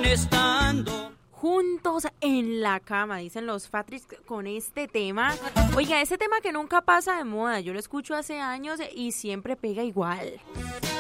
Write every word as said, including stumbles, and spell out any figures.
molestando. Juntos en la cama, dicen los Fatris con este tema. Oiga, ese tema que nunca pasa de moda, yo lo escucho hace años y siempre pega igual.